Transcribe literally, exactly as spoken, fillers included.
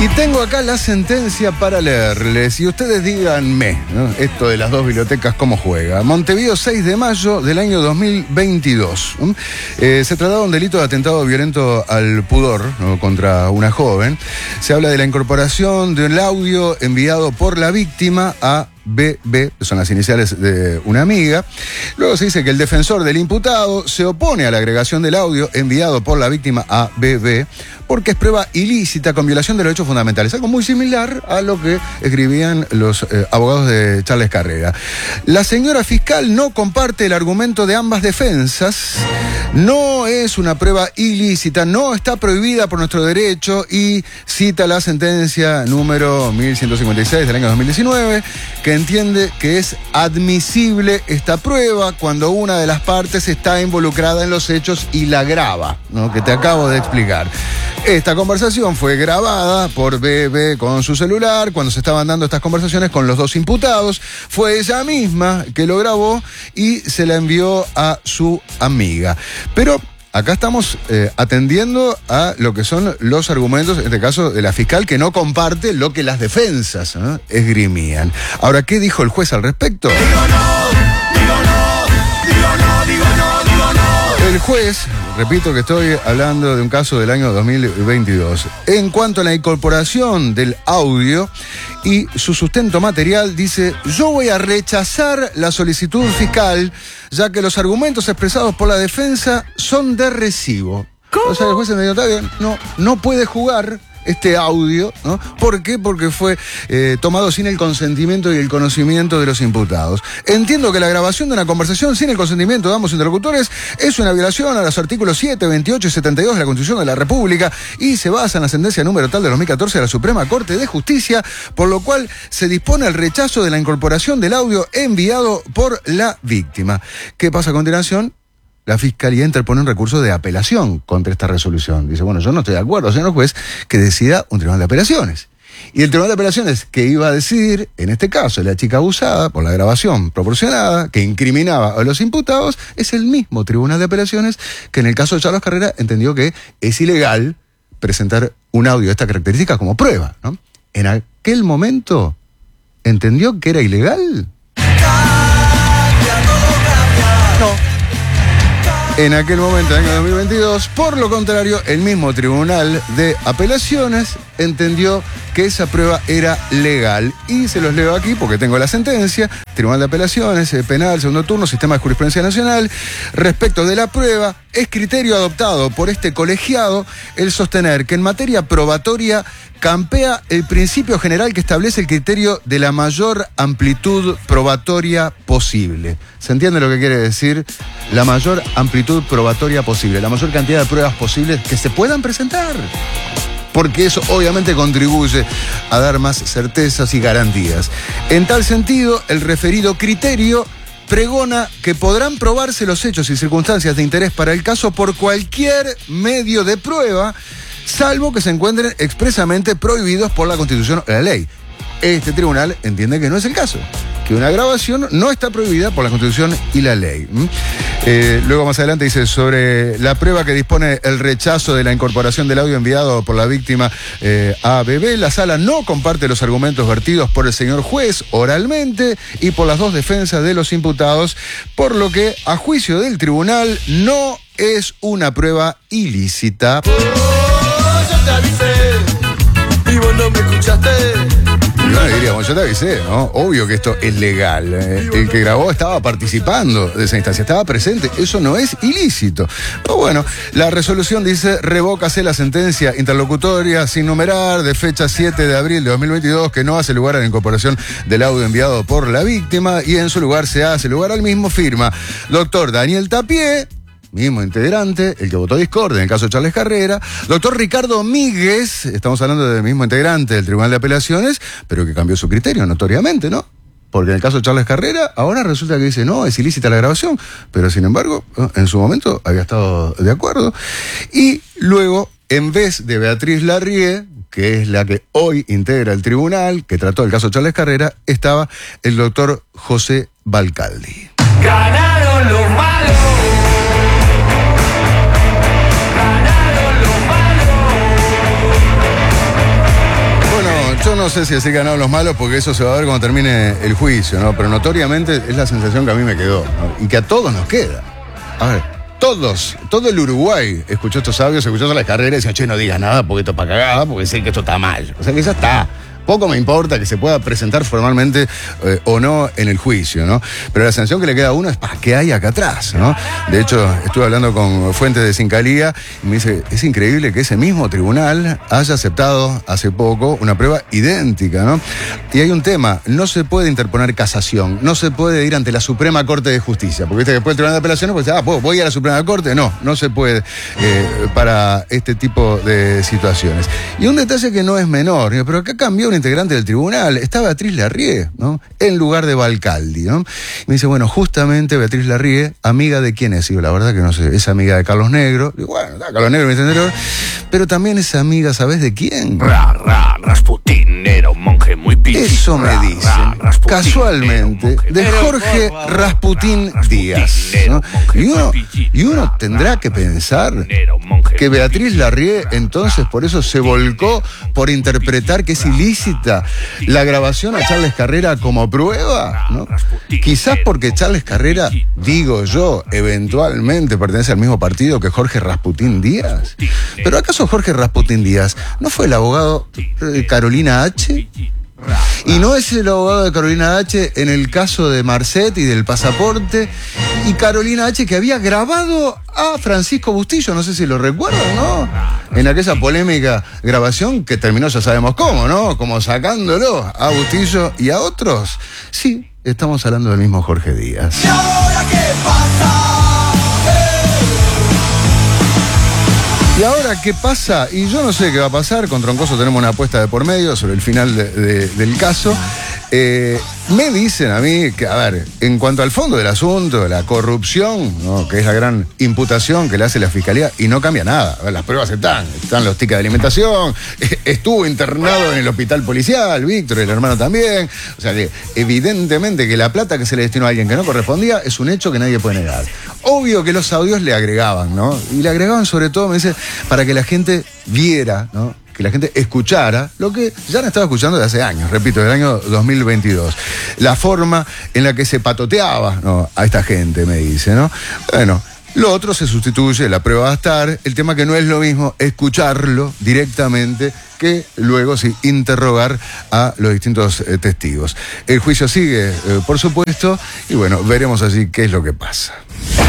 Y tengo acá la sentencia para leerles. Y ustedes díganme, ¿no?, esto de las dos bibliotecas, ¿cómo juega? Montevideo, seis de mayo del año dos mil veintidós. ¿Mm? Eh, se trataba de un delito de atentado violento al pudor, ¿no?, contra una joven. Se habla de la incorporación de un audio enviado por la víctima a B B, que son las iniciales de una amiga. Luego se dice que el defensor del imputado se opone a la agregación del audio enviado por la víctima a B B porque es prueba ilícita con violación de los hechos fundamentales. Algo muy similar a lo que escribían los eh, abogados de Charles Carrera. La señora fiscal no comparte el argumento de ambas defensas. No es una prueba ilícita, no está prohibida por nuestro derecho y cita la sentencia número mil ciento cincuenta y seis del año dos mil diecinueve, que entiende que es admisible esta prueba cuando una de las partes está involucrada en los hechos y la graba, ¿no?, que te acabo de explicar. Esta conversación fue grabada por B B con su celular cuando se estaban dando estas conversaciones con los dos imputados. Fue ella misma que lo grabó y se la envió a su amiga. Pero acá estamos eh, atendiendo a lo que son los argumentos, en este caso de la fiscal, que no comparte lo que las defensas, ¿no?, esgrimían. Ahora, ¿qué dijo el juez al respecto? Digo no, digo no, digo no, digo no, digo no. El juez, repito que estoy hablando de un caso del año dos mil veintidós. En cuanto a la incorporación del audio y su sustento material, dice: yo voy a rechazar la solicitud fiscal, ya que los argumentos expresados por la defensa son de recibo. ¿Cómo? O sea, el juez en medio tarde no, no puede jugar este audio, ¿no? ¿Por qué? Porque fue eh, tomado sin el consentimiento y el conocimiento de los imputados. Entiendo que la grabación de una conversación sin el consentimiento de ambos interlocutores es una violación a los artículos siete, veintiocho y setenta y dos de la Constitución de la República y se basa en la sentencia número tal de dos mil catorce de la Suprema Corte de Justicia, por lo cual se dispone el rechazo de la incorporación del audio enviado por la víctima. ¿Qué pasa a continuación? La Fiscalía interpone un recurso de apelación contra esta resolución. Dice, bueno, yo no estoy de acuerdo, señor juez, que decida un tribunal de apelaciones. Y el tribunal de apelaciones que iba a decidir, en este caso, la chica abusada por la grabación proporcionada, que incriminaba a los imputados, es el mismo tribunal de apelaciones que en el caso de Charles Carrera entendió que es ilegal presentar un audio de esta característica como prueba, ¿no? En aquel momento, ¿entendió que era ilegal? No. En aquel momento, en el año dos mil veintidós, por lo contrario, el mismo Tribunal de Apelaciones entendió que esa prueba era legal. Y se los leo aquí porque tengo la sentencia. Tribunal de Apelaciones, Penal, segundo turno, Sistema de Jurisprudencia Nacional. Respecto de la prueba, es criterio adoptado por este colegiado el sostener que en materia probatoria campea el principio general que establece el criterio de la mayor amplitud probatoria posible. ¿Se entiende lo que quiere decir? La mayor amplitud probatoria posible, la mayor cantidad de pruebas posibles que se puedan presentar. Porque eso obviamente contribuye a dar más certezas y garantías. En tal sentido, el referido criterio pregona que podrán probarse los hechos y circunstancias de interés para el caso por cualquier medio de prueba, salvo que se encuentren expresamente prohibidos por la Constitución o la ley. Este tribunal entiende que no es el caso, que una grabación no está prohibida por la Constitución y la ley. ¿Mm? Eh, luego más adelante dice sobre la prueba que dispone el rechazo de la incorporación del audio enviado por la víctima eh, a B B. La sala no comparte los argumentos vertidos por el señor juez oralmente y por las dos defensas de los imputados, por lo que a juicio del tribunal no es una prueba ilícita. Oh, yo te avisé y vos no me escuchaste. No le diríamos, yo te avisé, ¿no? Obvio que esto es legal. Eh, el que grabó estaba participando de esa instancia, estaba presente. Eso no es ilícito. Pero bueno, la resolución dice: revócase la sentencia interlocutoria sin numerar de fecha siete de abril de dos mil veintidós que no hace lugar a la incorporación del audio enviado por la víctima y en su lugar se hace lugar al mismo firma doctor Daniel Tapié, mismo integrante, el que votó discordia en el caso de Charles Carrera, doctor Ricardo Míguez, estamos hablando del mismo integrante del Tribunal de Apelaciones, pero que cambió su criterio notoriamente, ¿no? Porque en el caso de Charles Carrera, ahora resulta que dice, no, es ilícita la grabación, pero sin embargo, en su momento había estado de acuerdo. Y luego, en vez de Beatriz Larrié, que es la que hoy integra el tribunal, que trató el caso de Charles Carrera, estaba el doctor José Balcaldi. Ganaron los malos. Ganaron los malos. yo no sé si así ganaron los malos, porque eso se va a ver cuando termine el juicio, ¿no? Pero notoriamente es la sensación que a mí me quedó, ¿no? Y que a todos nos queda. A ver, todos, todo el Uruguay escuchó estos audios, escuchó todas las carreras y decía, che, no digas nada porque esto es para cagada, porque sé que esto está mal. O sea que ya está. Poco me importa que se pueda presentar formalmente eh, o no en el juicio, ¿no? Pero la sensación que le queda a uno es, ¿para qué hay acá atrás, no? De hecho, estuve hablando con fuentes de Sincalía y me dice, es increíble que ese mismo tribunal haya aceptado hace poco una prueba idéntica, ¿no? Y hay un tema, no se puede interponer casación, no se puede ir ante la Suprema Corte de Justicia, porque viste que después del Tribunal de Apelaciones, pues, ah, ¿voy a ir a la Suprema Corte? No, no se puede eh, para este tipo de situaciones. Y un detalle que no es menor, pero acá cambió integrante del tribunal, está Beatriz Larrié, ¿no? En lugar de Valcaldi, ¿no? Y me dice, bueno, justamente Beatriz Larrié, amiga de quién es, y la verdad que no sé, es amiga de Carlos Negro, y bueno, Carlos Negro, me dice, pero también es amiga, ¿sabes de quién? Ra, ra, Rasputín era un monje muy piqui. Eso me dicen, casualmente, de Jorge Rasputín Díaz, ¿no? Y uno, y uno tendrá que pensar que Beatriz Larrié, entonces, por eso se volcó por interpretar que es ilícita la grabación a Charles Carrera como prueba, ¿no? Quizás porque Charles Carrera, digo yo, eventualmente pertenece al mismo partido que Jorge Rasputín Díaz. ¿Pero acaso Jorge Rasputín Díaz no fue el abogado de Carolina H? ¿Y no es el abogado de Carolina H en el caso de Marcet y del pasaporte? Y Carolina H que había grabado a Francisco Bustillo, no sé si lo recuerdan, ¿no? En aquella polémica grabación que terminó, ya sabemos cómo, ¿no? Como sacándolo a Bustillo y a otros. Sí, estamos hablando del mismo Jorge Díaz. ¿Y ahora qué pasa? ¿Y ahora qué pasa? Y yo no sé qué va a pasar. Con Troncoso tenemos una apuesta de por medio sobre el final de, de, del caso. Eh, me dicen a mí que, a ver, en cuanto al fondo del asunto, la corrupción, ¿no? Que es la gran imputación que le hace la Fiscalía, y no cambia nada. A ver, las pruebas están, están los tickets de alimentación, estuvo internado en el hospital policial, Víctor, el hermano también. O sea que, evidentemente, que la plata que se le destinó a alguien que no correspondía es un hecho que nadie puede negar. Obvio que los audios le agregaban, ¿no? Y le agregaban sobre todo, me dice, para que la gente viera, ¿no? Que la gente escuchara lo que ya no estaba escuchando desde hace años, repito, del año dos mil veintidós. La forma en la que se patoteaba, ¿no? A esta gente, me dice, ¿no? Bueno, lo otro se sustituye, la prueba va a estar, el tema que no es lo mismo escucharlo directamente que luego sí interrogar a los distintos eh, testigos. El juicio sigue, eh, por supuesto, y bueno, veremos allí qué es lo que pasa.